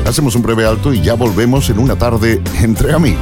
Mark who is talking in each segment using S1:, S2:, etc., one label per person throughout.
S1: Hacemos un breve alto y ya volvemos en una tarde entre amigos.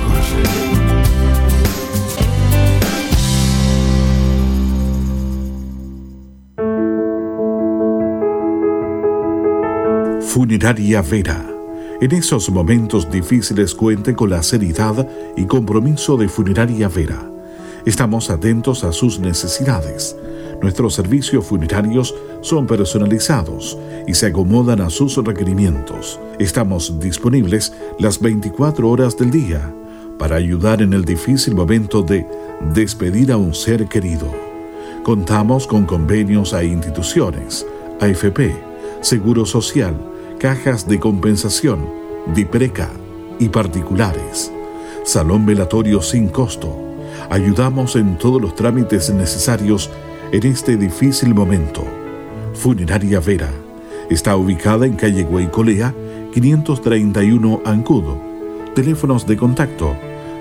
S2: Funeraria Vera. En esos momentos difíciles cuente con la seriedad y compromiso de Funeraria Vera. Estamos atentos a sus necesidades. Nuestros servicios funerarios son personalizados y se acomodan a sus requerimientos. Estamos disponibles las 24 horas del día para ayudar en el difícil momento de despedir a un ser querido. Contamos con convenios a instituciones, AFP, Seguro Social, cajas de compensación, DIPRECA y particulares. Salón velatorio sin costo. Ayudamos en todos los trámites necesarios en este difícil momento. Funeraria Vera está ubicada en calle Guaycolea, 531 Ancudo. Teléfonos de contacto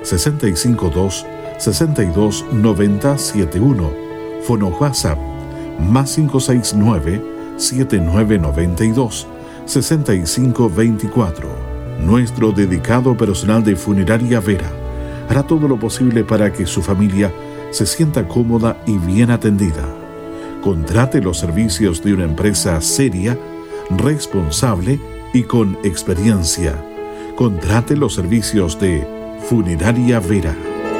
S2: 652-629071. Fono WhatsApp más 569-7992-6524. Nuestro dedicado personal de Funeraria Vera hará todo lo posible para que su familia se sienta cómoda y bien atendida. Contrate los servicios de una empresa seria, responsable y con experiencia. Contrate los servicios de Funeraria Vera.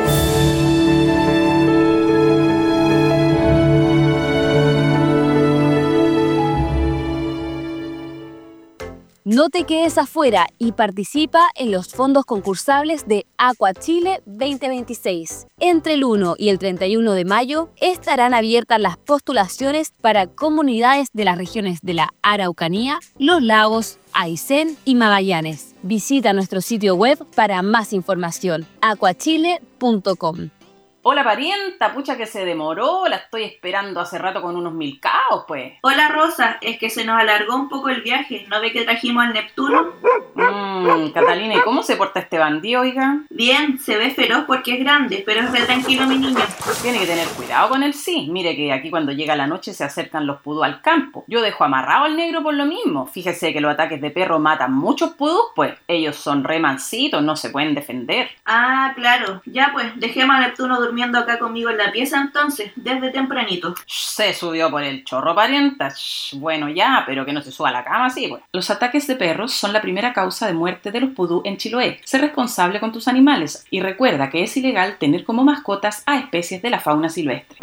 S3: No te quedes afuera y participa en los fondos concursables de Aqua Chile 2026. Entre el 1 y el 31 de mayo estarán abiertas las postulaciones para comunidades de las regiones de la Araucanía, Los Lagos, Aysén y Magallanes. Visita nuestro sitio web para más información, aquachile.com.
S4: Hola parienta, pucha que se demoró, la estoy esperando hace rato con unos milcaos, pues.
S5: Hola Rosa, es que se nos alargó un poco el viaje, ¿no ve que trajimos al Neptuno?
S4: Catalina, ¿y cómo se porta este bandido, oiga?
S5: Bien, se ve feroz porque es grande, pero es re tranquilo mi niño.
S4: Tiene que tener cuidado con él, sí. Mire que aquí cuando llega la noche se acercan los pudú al campo. Yo dejo amarrado al negro por lo mismo. Fíjese que los ataques de perro matan muchos pudús, pues. Ellos son re mansitos, no se pueden defender.
S5: Ah, claro. Ya pues, dejemos a Neptuno durmiendo acá conmigo en la pieza entonces, desde tempranito.
S4: Se subió por el chorro, parienta. Bueno ya, pero que no se suba a la cama así, pues. Los ataques de perros son la primera causa de muerte de los pudú en Chiloé. Sé responsable con tus animales y recuerda que es ilegal tener como mascotas a especies de la fauna silvestre.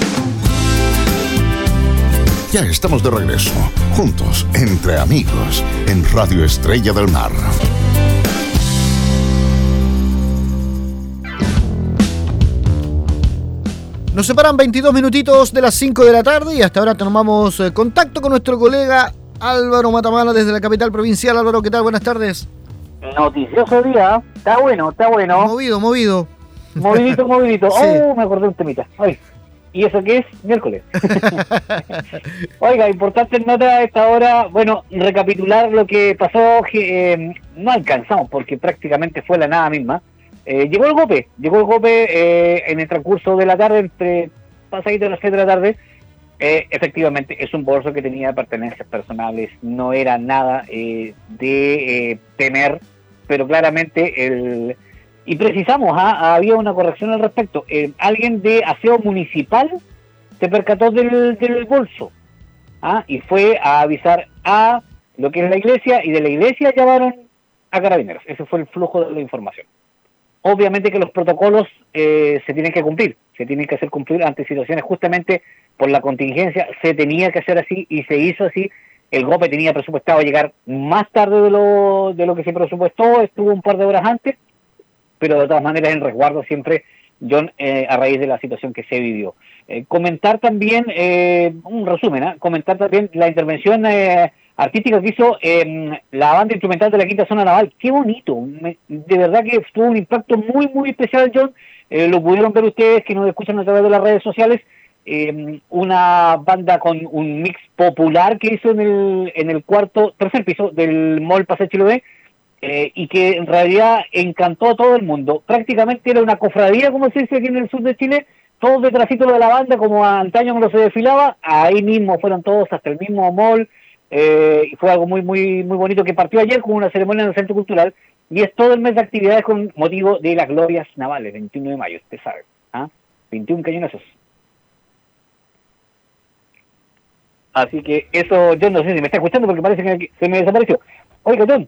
S1: Ya estamos de regreso, juntos, entre amigos, en Radio Estrella del Mar.
S6: Nos separan 22 minutitos de las 5 de la tarde y hasta ahora tomamos contacto con nuestro colega Álvaro Matamala desde la capital provincial. Álvaro, ¿qué tal? Buenas tardes.
S7: Noticioso día, está bueno.
S6: Movido.
S7: Movidito.
S6: Sí.
S7: Me acordé de un temita. Ay, ¿y eso qué es? Miércoles. Oiga, importante nota a esta hora, bueno, recapitular lo que pasó, no alcanzamos porque prácticamente fue la nada misma. Llegó el golpe en el transcurso de la tarde, entre pasadito de las 7 de la tarde. Efectivamente, es un bolso que tenía pertenencias personales, no era nada de temer, pero claramente y precisamos, había una corrección al respecto. Alguien de aseo municipal se percató del bolso y fue a avisar a lo que es la iglesia, y de la iglesia llamaron a carabineros. Ese fue el flujo de la información. Obviamente que los protocolos se tienen que cumplir, se tienen que hacer cumplir ante situaciones justamente por la contingencia. Se tenía que hacer así y se hizo así. El GOPE tenía presupuestado llegar más tarde de lo que se presupuestó, estuvo un par de horas antes, pero de todas maneras en resguardo siempre, John, a raíz de la situación que se vivió. Comentar también, un resumen, comentar también la intervención artística que hizo la banda instrumental de la Quinta Zona Naval. ¡Qué bonito! De verdad que tuvo un impacto muy, muy especial, John. Lo pudieron ver ustedes que nos escuchan a través de las redes sociales. Una banda con un mix popular que hizo en el tercer piso del Mall Paseo Chiloé, y que en realidad encantó a todo el mundo. Prácticamente era una cofradía, como se dice aquí en el sur de Chile, todos detrásito de la banda, como antaño cuando se desfilaba. Ahí mismo fueron todos hasta el mismo mall, y fue algo muy muy muy bonito que partió ayer con una ceremonia en el Centro Cultural, y es todo el mes de actividades con motivo de las glorias navales, 21 de mayo, usted sabe, 21 cañonazos. Así que eso, yo no sé si me está escuchando porque parece que se me desapareció. Oiga, John.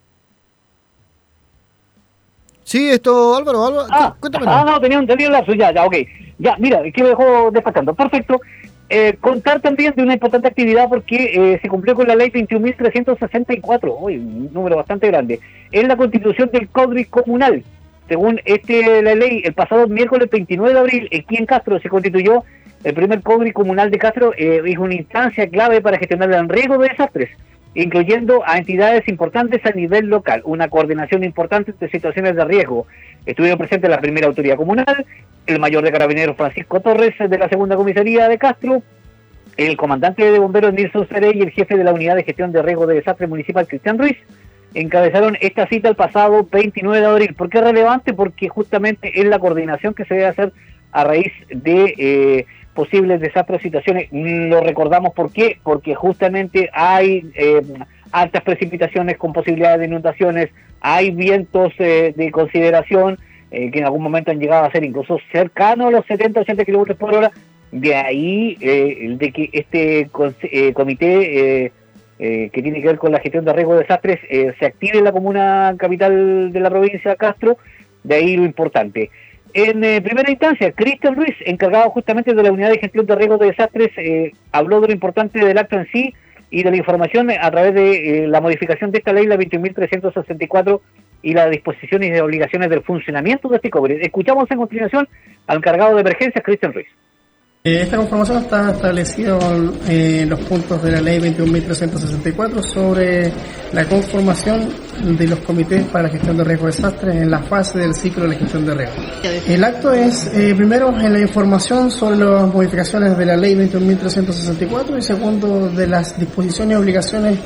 S6: Sí, Álvaro, cuéntame.
S7: No, tenía un lazo, ya, ok. Ya, mira, que me dejó despachando. Perfecto. Contar también de una importante actividad porque se cumplió con la ley 21.364, un número bastante grande. Es la constitución del CODRI comunal. Según la ley, el pasado miércoles 29 de abril, aquí en Castro se constituyó el primer CODRI comunal de Castro. Es una instancia clave para gestionar el riesgo de desastres, incluyendo a entidades importantes a nivel local, una coordinación importante de situaciones de riesgo. Estuvieron presentes la primera autoridad comunal, el mayor de carabineros Francisco Torres de la segunda comisaría de Castro, el comandante de bomberos Nilson Cerey y el jefe de la unidad de gestión de riesgo de desastre municipal Cristian Ruiz encabezaron esta cita el pasado 29 de abril. ¿Por qué es relevante? Porque justamente es la coordinación que se debe hacer a raíz de posibles desastres o situaciones. Lo recordamos, ¿por qué? Porque justamente hay altas precipitaciones con posibilidades de inundaciones, hay vientos de consideración que en algún momento han llegado a ser incluso cercanos a los 70-80 kilómetros por hora. De ahí de que este comité que tiene que ver con la gestión de riesgo de desastres se active en la comuna capital de la provincia de Castro. De ahí lo importante. En primera instancia, Cristian Ruiz, encargado justamente de la unidad de gestión de riesgos de desastres, habló de lo importante del acto en sí y de la información a través de la modificación de esta ley, la 21.364, y las disposiciones y obligaciones del funcionamiento de este CODRI. Escuchamos en continuación al encargado de emergencias, Cristian Ruiz.
S8: Esta conformación está establecida en los puntos de la ley 21.364 sobre la conformación de los comités para la gestión de riesgo de desastres en la fase del ciclo de la gestión de riesgo. El acto es, primero, en la información sobre las modificaciones de la ley 21.364 y segundo, de las disposiciones y obligaciones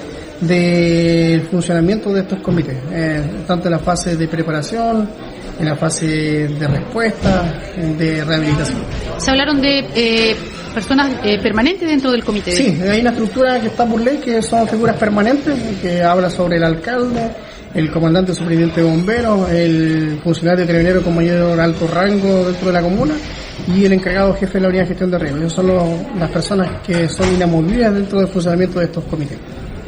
S8: del funcionamiento de estos comités, tanto en la fase de preparación, en la fase de respuesta, de rehabilitación.
S9: Se hablaron de personas permanentes dentro del comité.
S8: Sí, hay una estructura que está por ley, que son figuras permanentes, que habla sobre el alcalde, el comandante superintendente de bomberos, el funcionario carabinero con mayor alto rango dentro de la comuna y el encargado jefe de la unidad de gestión de riesgo. Esas son las personas que son inamovibles dentro del funcionamiento de estos comités.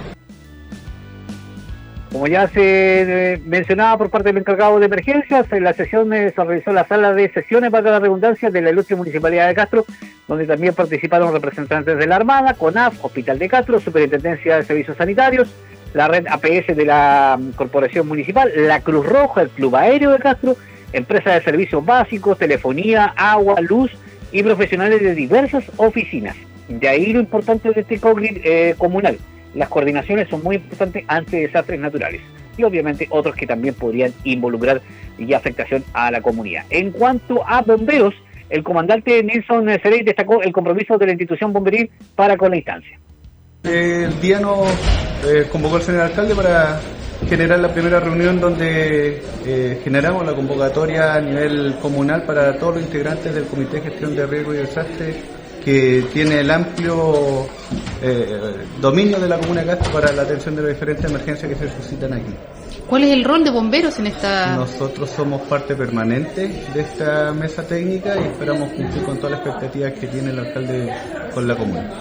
S7: Como ya se mencionaba por parte del encargado de emergencias, en la sesión se realizó la sala de sesiones, para la redundancia, de la ilustre Municipalidad de Castro, donde también participaron representantes de la Armada, CONAF, Hospital de Castro, Superintendencia de Servicios Sanitarios, la red APS de la Corporación Municipal, la Cruz Roja, el Club Aéreo de Castro, empresas de servicios básicos, telefonía, agua, luz y profesionales de diversas oficinas. De ahí lo importante de este CODRI comunal. Las coordinaciones son muy importantes ante desastres naturales y obviamente otros que también podrían involucrar y afectación a la comunidad. En cuanto a bomberos, el comandante Nilson Cerey destacó el compromiso de la institución bomberil para con la instancia.
S10: El día nos convocó el señor alcalde para generar la primera reunión donde generamos la convocatoria a nivel comunal para todos los integrantes del Comité de Gestión de Riesgo y Desastre, que tiene el amplio dominio de la comuna de Castro para la atención de las diferentes emergencias que se suscitan aquí.
S9: ¿Cuál es el rol de bomberos en esta...?
S10: Nosotros somos parte permanente de esta mesa técnica y esperamos cumplir con todas las expectativas que tiene el alcalde con la comuna.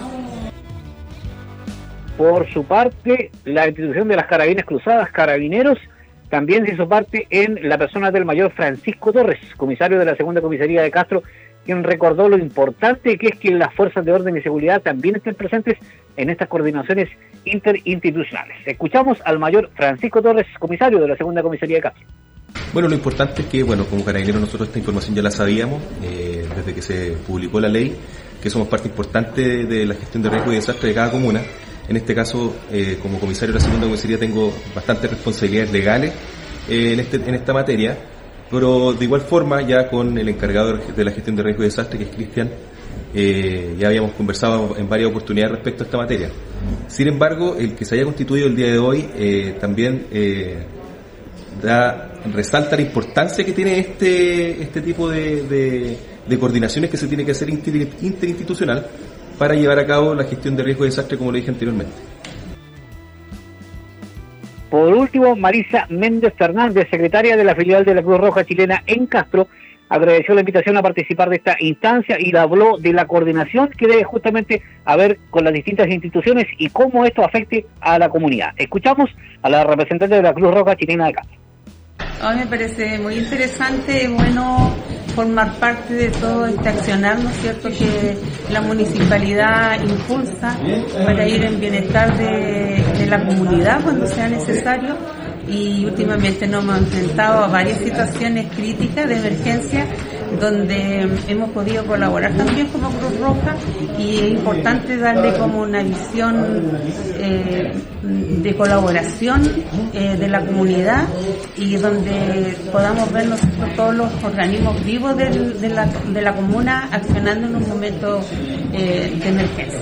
S7: Por su parte, la institución de las Carabinas Cruzadas, Carabineros, también se hizo parte en la persona del mayor Francisco Torres, comisario de la segunda comisaría de Castro, quien recordó lo importante que es que las fuerzas de orden y seguridad también estén presentes en estas coordinaciones interinstitucionales. Escuchamos al mayor Francisco Torres, comisario de la segunda comisaría de Castro.
S11: Bueno, lo importante es que, como carabineros nosotros esta información ya la sabíamos desde que se publicó la ley, que somos parte importante de la gestión de riesgo y desastre de cada comuna. En este caso, como comisario de la segunda comisaría tengo bastantes responsabilidades legales en esta materia. Pero de igual forma, ya con el encargado de la gestión de riesgo y desastre, que es Cristian, ya habíamos conversado en varias oportunidades respecto a esta materia. Sin embargo, el que se haya constituido el día de hoy también resalta la importancia que tiene este tipo de coordinaciones que se tiene que hacer interinstitucional para llevar a cabo la gestión de riesgo y desastre, como lo dije anteriormente.
S7: Por último, Marisa Méndez Fernández, secretaria de la filial de la Cruz Roja Chilena en Castro, agradeció la invitación a participar de esta instancia y habló de la coordinación que debe justamente haber con las distintas instituciones y cómo esto afecte a la comunidad. Escuchamos a la representante de la Cruz Roja Chilena de Castro.
S12: A mí me parece muy interesante, bueno, formar parte de todo este accionar, ¿no es cierto?, que la municipalidad impulsa para ir en bienestar de la comunidad cuando sea necesario. Y últimamente nos hemos enfrentado a varias situaciones críticas de emergencia donde hemos podido colaborar también como Cruz Roja, y es importante darle como una visión de colaboración de la comunidad, y donde podamos ver nosotros todos los organismos vivos de la comuna accionando en un momento de emergencia.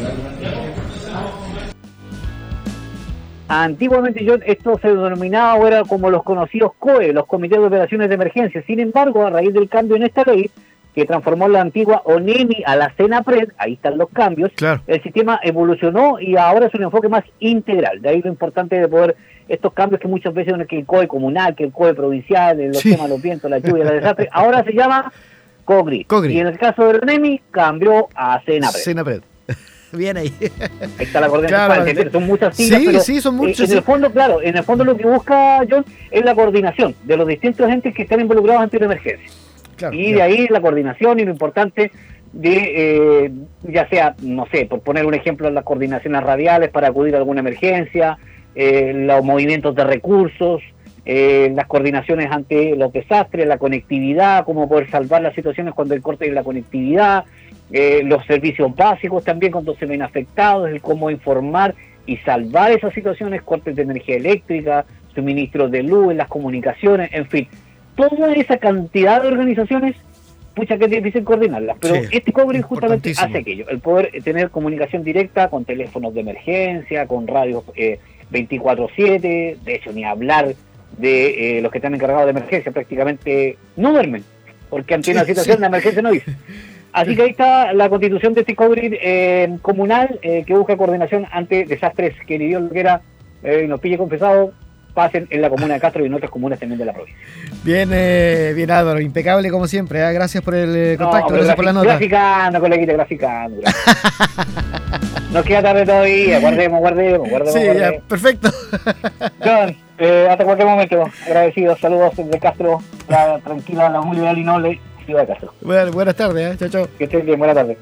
S7: Antiguamente esto se denominaba o era como los conocidos COE, los Comités de Operaciones de Emergencia. Sin embargo, a raíz del cambio en esta ley, que transformó la antigua ONEMI a la CENAPRED, ahí están los cambios, claro. El sistema evolucionó y ahora es un enfoque más integral. De ahí lo importante de poder estos cambios que muchas veces que el COE comunal, que el COE provincial, los temas, los vientos, la lluvia, la desastre, ahora se llama COGRI. Y en el caso de ONEMI cambió a CENAPRED.
S6: Bien ahí.
S7: Ahí está la coordinación, claro, son muchas siglas,
S6: sí,
S7: pero
S6: sí, son muchas.
S7: En el fondo, claro, en el fondo lo que busca John es la coordinación de los distintos entes que están involucrados ante una emergencia. Claro, y de ahí la coordinación y lo importante de, ya sea, no sé, por poner un ejemplo, las coordinaciones radiales para acudir a alguna emergencia, los movimientos de recursos, las coordinaciones ante los desastres, la conectividad, cómo poder salvar las situaciones cuando hay corte de la conectividad, los servicios básicos también cuando se ven afectados, el cómo informar y salvar esas situaciones, cortes de energía eléctrica, suministros de luz, las comunicaciones, en fin, toda esa cantidad de organizaciones, pucha que es difícil coordinarlas, pero sí, este COGRI justamente hace aquello, el poder tener comunicación directa con teléfonos de emergencia, con radios 24/7, de hecho ni hablar de los que están encargados de emergencia, prácticamente no duermen, porque ante una situación de emergencia no dicen. Así que ahí está la constitución de este COGRI comunal que busca coordinación ante desastres que ni Dios lo quiera nos pille confesado, pasen en la comuna de Castro y en otras comunas también de la provincia.
S6: Bien Álvaro, impecable como siempre, ¿eh? Gracias por el contacto, gracias por la nota.
S7: Graficando, coleguita, graficando. Nos queda tarde todavía, guardemos.
S6: Sí, ya, perfecto.
S7: John, hasta cualquier momento, agradecidos, saludos desde Castro, tranquila, la muy leal y noble ciudad de Castro.
S6: Bueno, buenas tardes, chao.
S7: Que estén bien, buenas tardes.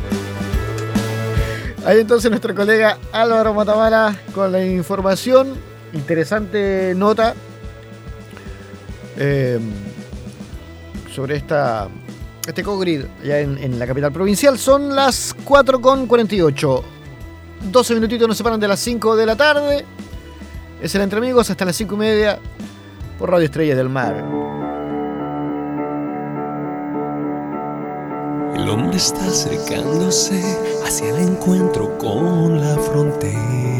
S6: Ahí entonces nuestro colega Álvaro Matamala con la información, interesante nota sobre este COGRI allá en la capital provincial. Son las 4:48, 12 minutitos nos separan de las 5 de la tarde. Es el Entre Amigos hasta las 5:30 por Radio Estrella del Mar.
S13: El hombre está acercándose hacia el encuentro con la frontera.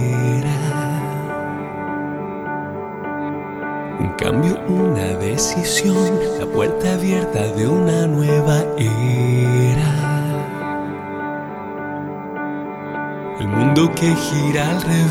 S13: Un cambio, una decisión, la puerta abierta de una nueva era. El mundo que gira al revés